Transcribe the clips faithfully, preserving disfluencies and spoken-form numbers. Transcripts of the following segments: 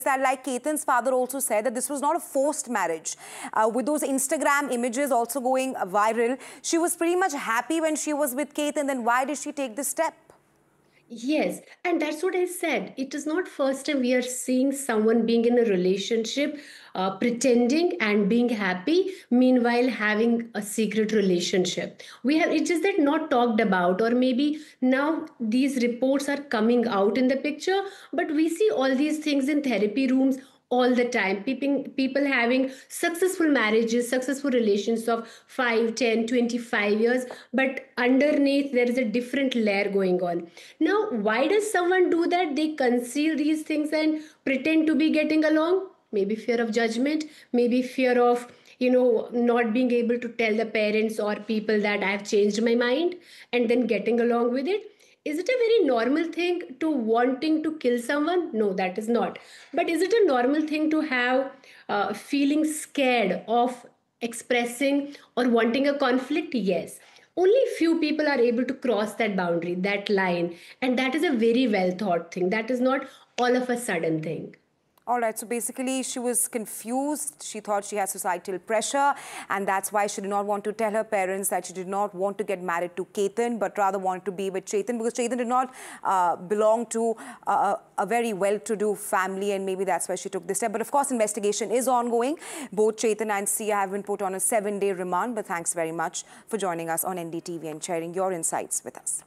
that, like Ketan's father also said, that this was not a forced marriage. Uh, with those Instagram images also going viral, she was pretty much happy when she was with Ketan. Then why did she take this step? Yes, and that's what I said. It is not first time we are seeing someone being in a relationship, uh, pretending and being happy, meanwhile having a secret relationship. We have it's just that not talked about, or maybe now these reports are coming out in the picture, but we see all these things in therapy rooms all the time. People, people having successful marriages, successful relations of five, ten, twenty-five years, but underneath there is a different layer going on. Now, why does someone do that? They conceal these things and pretend to be getting along. Maybe fear of judgment, maybe fear of you know not being able to tell the parents or people that I've changed my mind, and then getting along with it. Is it a very normal thing to wanting to kill someone? No, that is not. But is it a normal thing to have uh, feeling scared of expressing or wanting a conflict? Yes. Only few people are able to cross that boundary, that line, and that is a very well thought thing. That is not all of a sudden thing. All right, so basically she was confused. She thought she had societal pressure, and that's why she did not want to tell her parents that she did not want to get married to Ketan, but rather wanted to be with Chetan, because Chetan did not uh, belong to uh, a very well-to-do family, and maybe that's why she took this step. But of course, investigation is ongoing. Both Chetan and Sia have been put on a seven-day remand, but thanks very much for joining us on N D T V and sharing your insights with us.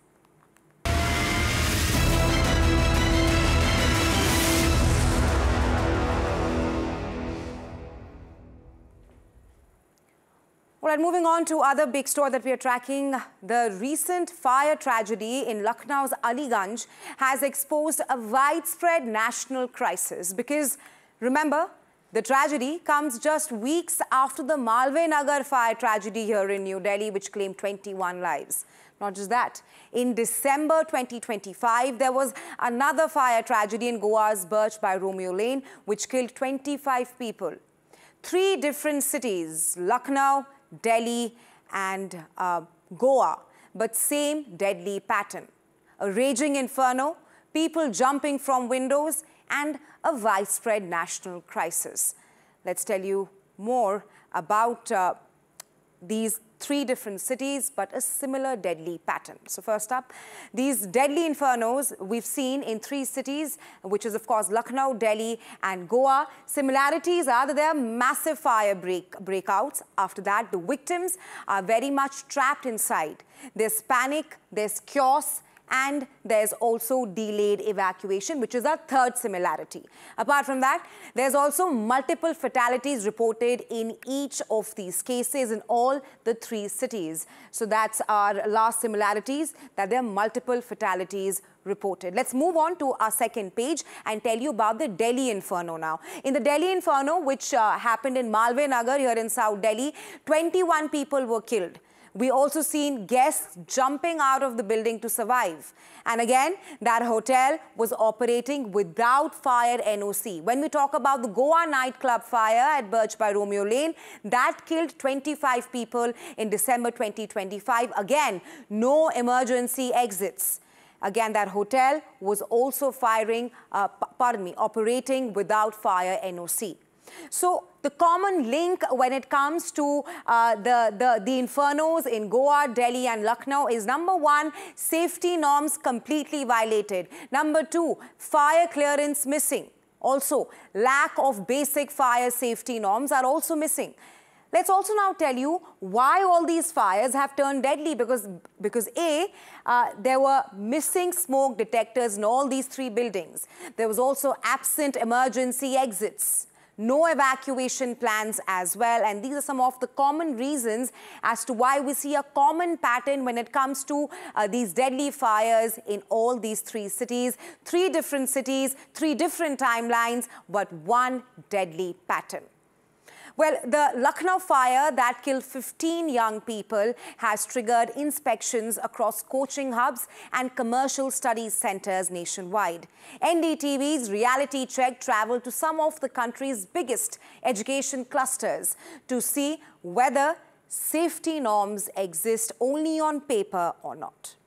All right, moving on to other big story that we are tracking. The recent fire tragedy in Lucknow's Aliganj has exposed a widespread national crisis because, remember, the tragedy comes just weeks after the Malve Nagar fire tragedy here in New Delhi, which claimed twenty-one lives. Not just that, in December twenty twenty-five, there was another fire tragedy in Goa's Birch by Romeo Lane, which killed twenty-five people. Three different cities, Lucknow, Delhi and uh, Goa, but same deadly pattern. A raging inferno, people jumping from windows, and a widespread national crisis. Let's tell you more about uh, these three different cities, but a similar deadly pattern. So first up, these deadly infernos we've seen in three cities, which is of course Lucknow, Delhi and Goa. Similarities are that there are massive fire break, breakouts. After that, the victims are very much trapped inside. There's panic, there's chaos, and there's also delayed evacuation, which is a third similarity. Apart from that, there's also multiple fatalities reported in each of these cases in all the three cities. So that's our last similarities, that there are multiple fatalities reported. Let's move on to our second page and tell you about the Delhi Inferno now. In the Delhi Inferno, which uh, happened in Malve Nagar here in South Delhi, twenty-one people were killed. We also seen guests jumping out of the building to survive. And again, that hotel was operating without fire N O C. When we talk about the Goa nightclub fire at Birch by Romeo Lane, that killed twenty-five people in December twenty twenty-five. Again, no emergency exits. Again, that hotel was also firing, uh, pardon me, operating without fire N O C. So the common link when it comes to uh, the, the, the infernos in Goa, Delhi and Lucknow is number one, safety norms completely violated. Number two, fire clearance missing. Also, lack of basic fire safety norms are also missing. Let's also now tell you why all these fires have turned deadly, because, because A, uh, there were missing smoke detectors in all these three buildings. There was also absent emergency exits. No evacuation plans as well, and these are some of the common reasons as to why we see a common pattern when it comes to uh, these deadly fires in all these three cities. Three different cities, three different timelines, but one deadly pattern. Well, the Lucknow fire that killed fifteen young people has triggered inspections across coaching hubs and commercial studies centers nationwide. N D T V's reality check traveled to some of the country's biggest education clusters to see whether safety norms exist only on paper or not.